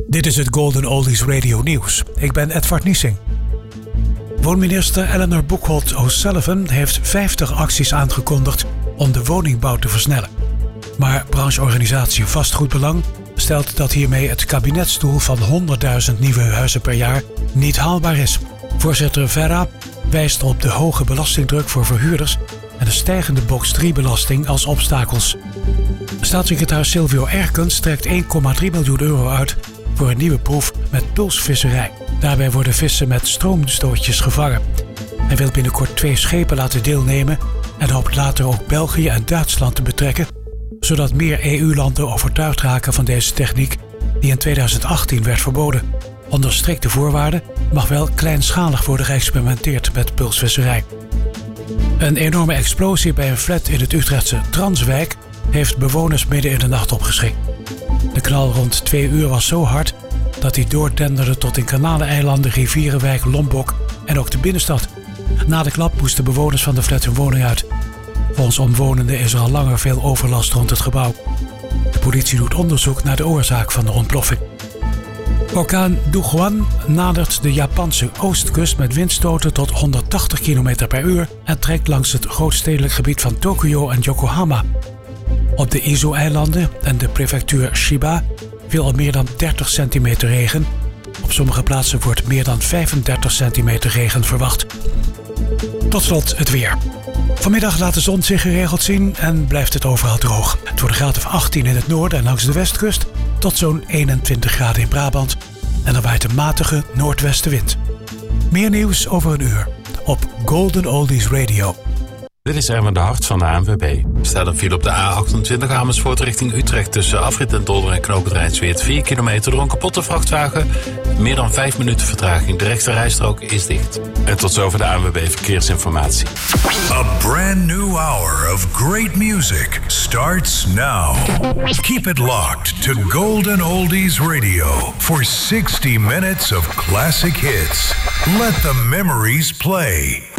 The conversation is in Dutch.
Dit is het Golden Oldies Radio Nieuws. Ik ben Edward Niesing. Woonminister Eleanor Buchholz O'Sullivan heeft 50 acties aangekondigd om de woningbouw te versnellen. Maar brancheorganisatie Vastgoedbelang stelt dat hiermee het kabinetsdoel van 100.000 nieuwe huizen per jaar niet haalbaar is. Voorzitter Verra wijst op de hoge belastingdruk voor verhuurders en de stijgende box 3-belasting als obstakels. Staatssecretaris Silvio Erkens trekt 1,3 miljoen euro uit voor een nieuwe proef met pulsvisserij. Daarbij worden vissen met stroomstootjes gevangen. Hij wil binnenkort 2 schepen laten deelnemen en hoopt later ook België en Duitsland te betrekken, zodat meer EU-landen overtuigd raken van deze techniek die in 2018 werd verboden. Onder strikte voorwaarden mag wel kleinschalig worden geëxperimenteerd met pulsvisserij. Een enorme explosie bij een flat in het Utrechtse Transwijk heeft bewoners midden in de nacht opgeschrikt. De knal rond 2 uur was zo hard dat hij doordenderde tot in Kanaaleilanden, Rivierenwijk, Lombok en ook de binnenstad. Na de klap moesten bewoners van de flat hun woning uit. Volgens omwonenden is er al langer veel overlast rond het gebouw. De politie doet onderzoek naar de oorzaak van de ontploffing. Orkaan Duguan nadert de Japanse oostkust met windstoten tot 180 km per uur en trekt langs het grootstedelijk gebied van Tokio en Yokohama. Op de Izu-eilanden en de prefectuur Chiba viel al meer dan 30 centimeter regen. Op sommige plaatsen wordt meer dan 35 centimeter regen verwacht. Tot slot het weer. Vanmiddag laat de zon zich geregeld zien en blijft het overal droog. Het wordt een graad of 18 in het noorden en langs de westkust tot zo'n 21 graden in Brabant. En er waait een matige noordwestenwind. Meer nieuws over een uur op Golden Oldies Radio. Dit is Erwin de Hart van de ANWB. Er staat een file op de A28 Amersfoort richting Utrecht tussen Afrit en Dolder en knooppunt Rijnsweert 4 kilometer door een kapotte vrachtwagen. Meer dan 5 minuten vertraging. De rechte rijstrook is dicht. En tot zover de ANWB Verkeersinformatie. A brand new hour of great music starts now. Keep it locked to Golden Oldies Radio for 60 minutes of classic hits. Let the memories play.